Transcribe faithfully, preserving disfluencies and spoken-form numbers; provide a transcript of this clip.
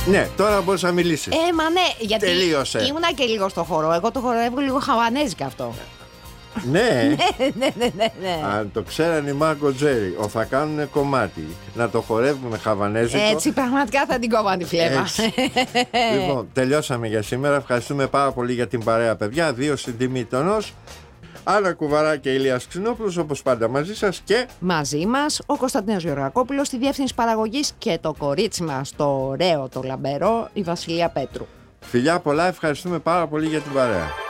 Ναι, τώρα μπορείς να μιλήσεις. Ε, μα ναι, γιατί τελείωσε. ήμουνα και λίγο στο χορό. Εγώ το χορεύω λίγο χαβανέζικα αυτό. Ναι. ναι, ναι, ναι, ναι. Αν το ξέρανε οι Μάρκο Τζέρι, ο θα κάνουν κομμάτι. Να το χορεύουμε χαβανέζικο. Έτσι, πραγματικά θα την κόβαν τη φλέβα. Λοιπόν, τελειώσαμε για σήμερα. Ευχαριστούμε πάρα πολύ για την παρέα, παιδιά. Δύο στην τιμή τονός. Άννα Κουβαρά και Ηλίας Ξινόπουλος, όπως πάντα μαζί σας, και μαζί μας ο Κωνσταντίνος Γεωργακόπουλος στη διεύθυνση παραγωγής και το κορίτσι μας, το ωραίο, το λαμπερό, η Βασιλεία Πέτρου. φιλιά πολλά, ευχαριστούμε πάρα πολύ για την παρέα.